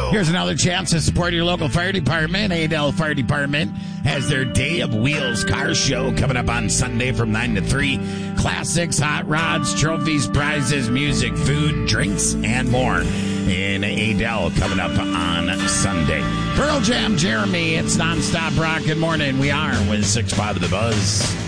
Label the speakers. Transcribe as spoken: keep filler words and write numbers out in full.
Speaker 1: Here's another chance to support your local fire department. Adel Fire Department has their Day of Wheels car show coming up on Sunday from nine to three. Classics, hot rods, trophies, prizes, music, food, drinks, and more in Adel coming up on Sunday. Pearl Jam, Jeremy, it's nonstop rock. Good morning. We are with six five of the Buzz.